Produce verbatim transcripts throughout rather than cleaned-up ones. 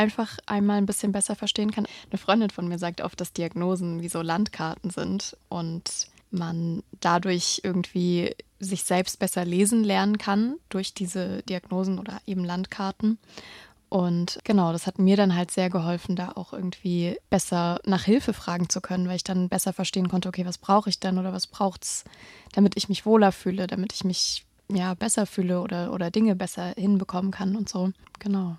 einfach einmal ein bisschen besser verstehen kann. Eine Freundin von mir sagt oft, dass Diagnosen wie so Landkarten sind und man dadurch irgendwie sich selbst besser lesen lernen kann durch diese Diagnosen oder eben Landkarten. Und genau, das hat mir dann halt sehr geholfen, da auch irgendwie besser nach Hilfe fragen zu können, weil ich dann besser verstehen konnte, okay, was brauche ich denn oder was braucht's, damit ich mich wohler fühle, damit ich mich ja besser fühle oder, oder Dinge besser hinbekommen kann und so. Genau.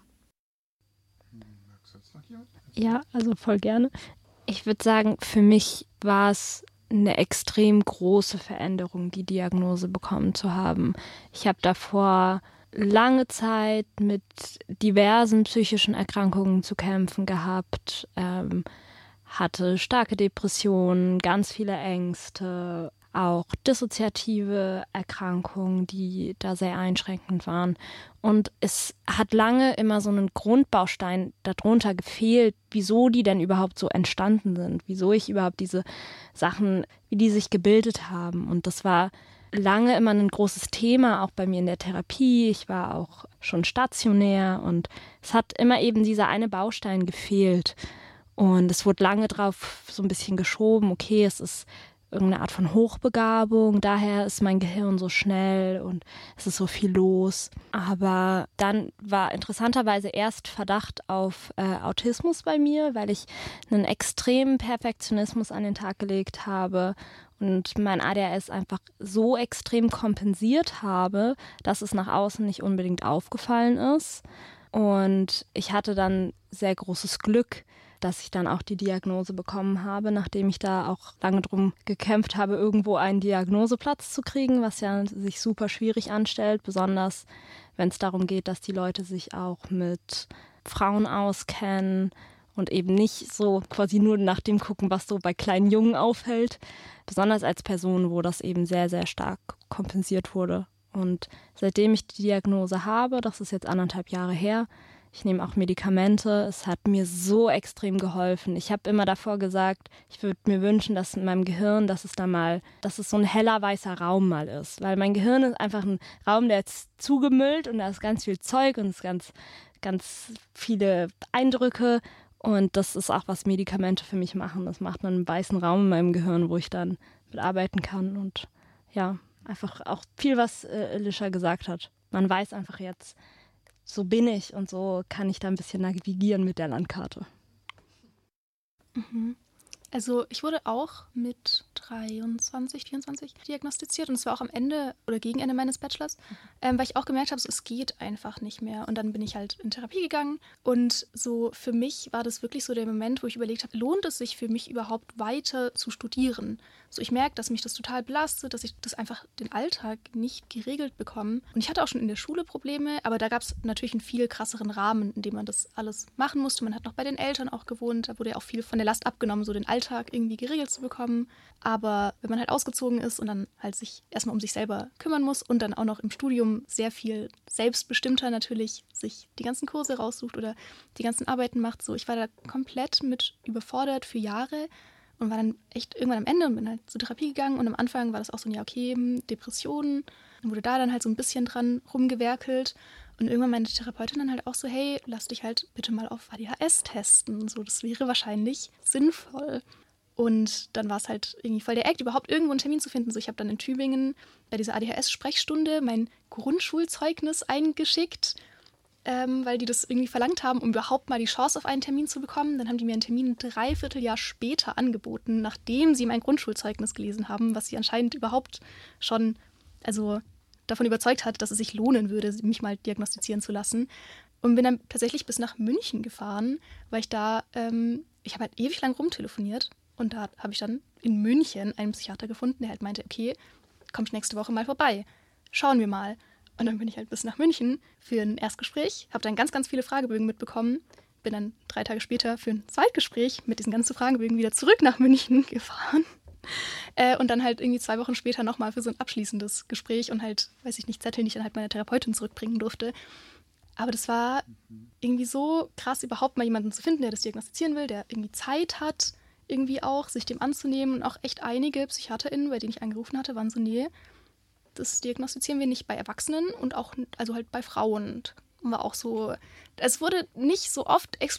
Ja, also voll gerne. Ich würde sagen, für mich war es eine extrem große Veränderung, die Diagnose bekommen zu haben. Ich habe davor lange Zeit mit diversen psychischen Erkrankungen zu kämpfen gehabt, ähm, hatte starke Depressionen, ganz viele Ängste, auch dissoziative Erkrankungen, die da sehr einschränkend waren. Und es hat lange immer so einen Grundbaustein darunter gefehlt, wieso die denn überhaupt so entstanden sind, wieso ich überhaupt diese Sachen, wie die sich gebildet haben. Und das war lange immer ein großes Thema, auch bei mir in der Therapie. Ich war auch schon stationär und es hat immer eben dieser eine Baustein gefehlt. Und es wurde lange drauf so ein bisschen geschoben, okay, es ist irgendeine Art von Hochbegabung, daher ist mein Gehirn so schnell und es ist so viel los. Aber dann war interessanterweise erst Verdacht auf äh, Autismus bei mir, weil ich einen extremen Perfektionismus an den Tag gelegt habe und mein A D H S einfach so extrem kompensiert habe, dass es nach außen nicht unbedingt aufgefallen ist. Und ich hatte dann sehr großes Glück, dass ich dann auch die Diagnose bekommen habe, nachdem ich da auch lange drum gekämpft habe, irgendwo einen Diagnoseplatz zu kriegen, was ja sich super schwierig anstellt, besonders wenn es darum geht, dass die Leute sich auch mit Frauen auskennen und eben nicht so quasi nur nach dem gucken, was so bei kleinen Jungen auffällt, besonders als Person, wo das eben sehr, sehr stark kompensiert wurde. Und seitdem ich die Diagnose habe, das ist jetzt anderthalb Jahre her, ich nehme auch Medikamente. Es hat mir so extrem geholfen. Ich habe immer davor gesagt, ich würde mir wünschen, dass in meinem Gehirn, dass es da mal, dass es so ein heller weißer Raum mal ist. Weil mein Gehirn ist einfach ein Raum, der ist zugemüllt und da ist ganz viel Zeug und es ist ganz, ganz viele Eindrücke. Und das ist auch, was Medikamente für mich machen. Das macht einen weißen Raum in meinem Gehirn, wo ich dann mitarbeiten kann. Und ja, einfach auch viel, was äh, Alicia gesagt hat. Man weiß einfach jetzt, so bin ich und so kann ich da ein bisschen navigieren mit der Landkarte. Mhm. Also ich wurde auch mit dreiundzwanzig, vierundzwanzig diagnostiziert und es war auch am Ende oder gegen Ende meines Bachelors, ähm, weil ich auch gemerkt habe, so, es geht einfach nicht mehr. Und dann bin ich halt in Therapie gegangen und so für mich war das wirklich so der Moment, wo ich überlegt habe, lohnt es sich für mich überhaupt weiter zu studieren? So, ich merke, dass mich das total belastet, dass ich das einfach den Alltag nicht geregelt bekomme. Und ich hatte auch schon in der Schule Probleme, aber da gab es natürlich einen viel krasseren Rahmen, in dem man das alles machen musste. Man hat noch bei den Eltern auch gewohnt, da wurde ja auch viel von der Last abgenommen, so den Alltag irgendwie geregelt zu bekommen. Aber wenn man halt ausgezogen ist und dann halt sich erstmal um sich selber kümmern muss und dann auch noch im Studium sehr viel selbstbestimmter natürlich sich die ganzen Kurse raussucht oder die ganzen Arbeiten macht, so, ich war da komplett mit überfordert für Jahre. Und war dann echt irgendwann am Ende und bin halt zur Therapie gegangen. Und am Anfang war das auch so ein, ja, okay, Depressionen. Dann wurde da dann halt so ein bisschen dran rumgewerkelt. Und irgendwann meinte die Therapeutin dann halt auch so, hey, lass dich halt bitte mal auf A D H S testen. So, das wäre wahrscheinlich sinnvoll. Und dann war es halt irgendwie voll der Act, überhaupt irgendwo einen Termin zu finden. So, ich habe dann in Tübingen bei dieser A D H S-Sprechstunde mein Grundschulzeugnis eingeschickt, Ähm, weil die das irgendwie verlangt haben, um überhaupt mal die Chance auf einen Termin zu bekommen. Dann haben die mir einen Termin ein Dreivierteljahr später angeboten, nachdem sie mein Grundschulzeugnis gelesen haben, was sie anscheinend überhaupt schon also davon überzeugt hat, dass es sich lohnen würde, mich mal diagnostizieren zu lassen. Und bin dann tatsächlich bis nach München gefahren, weil ich da, ähm, ich habe halt ewig lang rumtelefoniert und da habe ich dann in München einen Psychiater gefunden, der halt meinte, okay, kommst nächste Woche mal vorbei, schauen wir mal. Und dann bin ich halt bis nach München für ein Erstgespräch, habe dann ganz, ganz viele Fragebögen mitbekommen, bin dann drei Tage später für ein Zweitgespräch mit diesen ganzen Fragebögen wieder zurück nach München gefahren äh, und dann halt irgendwie zwei Wochen später nochmal für so ein abschließendes Gespräch und halt, weiß ich nicht, Zettel, die ich dann halt meiner Therapeutin zurückbringen durfte. Aber das war irgendwie so krass, überhaupt mal jemanden zu finden, der das diagnostizieren will, der irgendwie Zeit hat, irgendwie auch, sich dem anzunehmen. Und auch echt einige PsychiaterInnen, bei denen ich angerufen hatte, waren so, nee, das diagnostizieren wir nicht bei Erwachsenen und auch, also halt bei Frauen. Und war auch so, es wurde nicht so oft ex-